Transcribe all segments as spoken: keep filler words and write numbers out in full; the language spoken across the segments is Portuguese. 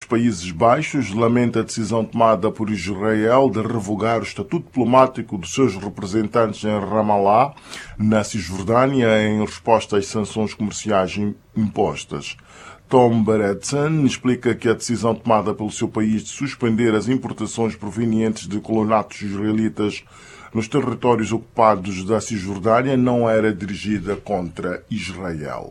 Países Baixos lamenta a decisão tomada por Israel de revogar o estatuto diplomático dos seus representantes em Ramallah, na Cisjordânia, em resposta às sanções comerciais impostas. Tom Beretson explica que a decisão tomada pelo seu país de suspender as importações provenientes de colonatos israelitas nos territórios ocupados da Cisjordânia não era dirigida contra Israel.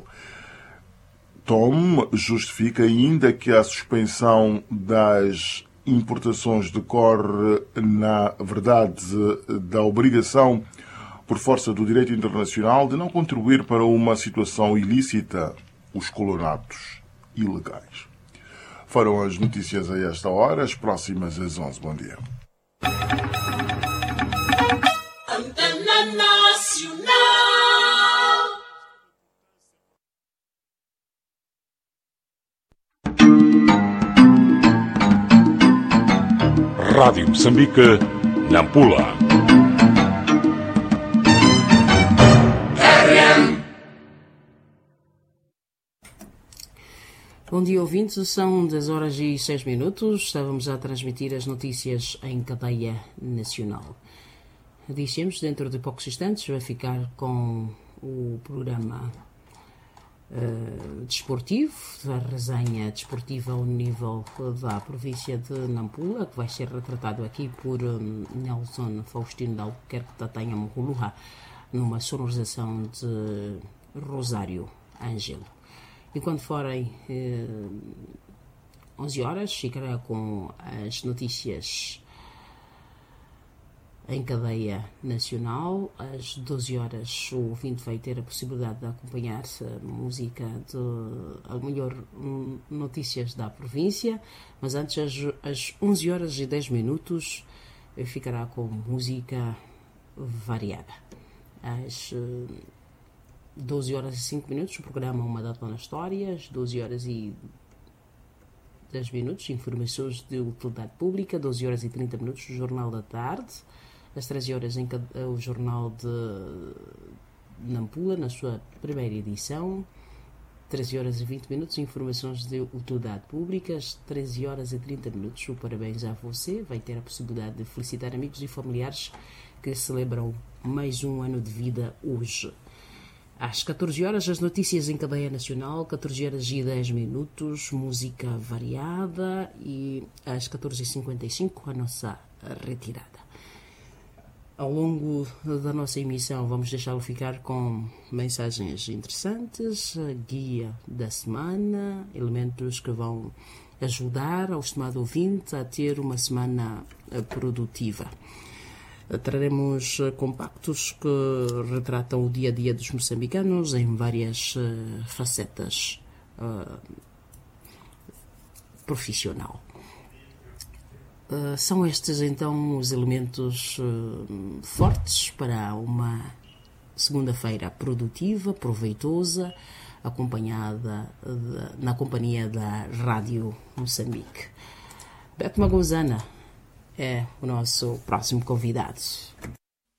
Tom justifica ainda que a suspensão das importações decorre, na verdade, da obrigação, por força do direito internacional, de não contribuir para uma situação ilícita, os colonatos ilegais. Foram as notícias a esta hora, as próximas às onze. Bom dia. Antena Nacional. Rádio Moçambique, Nampula. Bom dia, ouvintes. São dez horas e seis minutos. Estávamos a transmitir as notícias em cadeia nacional. Dissemos, dentro de poucos instantes, vai ficar com o programa uh, desportivo, a resenha desportiva ao nível da província de Nampula, que vai ser retratado aqui por um, Nelson Faustino de Albuquerque Tatanha Mohuluha, numa sonorização de Rosário Ângelo. E quando forem eh, onze horas, ficará com as notícias em cadeia nacional. Às doze horas, o ouvinte vai ter a possibilidade de acompanhar-se a música de, a melhor, notícias da província. Mas antes, às, às onze horas e dez minutos, ficará com música variada. Às doze horas e cinco minutos, o programa Uma Data na História. Às doze horas e dez minutos, informações de utilidade pública. doze horas e trinta minutos, o Jornal da Tarde. Às treze horas, em, o Jornal de Nampula, na sua primeira edição. treze horas e vinte minutos, informações de utilidade pública. Às treze horas e trinta minutos, o Parabéns a Você. Vai ter a possibilidade de felicitar amigos e familiares que celebram mais um ano de vida hoje. Às catorze horas, as notícias em cadeia nacional. catorze horas e dez minutos, música variada. E às catorze e cinquenta e cinco, a nossa retirada. Ao longo da nossa emissão, vamos deixá-lo ficar com mensagens interessantes, guia da semana, elementos que vão ajudar ao estimado ouvinte a ter uma semana produtiva. Traremos compactos que retratam o dia-a-dia dos moçambicanos em várias uh, facetas uh, profissional. Uh, são estes, então, os elementos uh, fortes para uma segunda-feira produtiva, proveitosa, acompanhada de, na companhia da Rádio Moçambique. Beto Magozana é o nosso próximo convidado.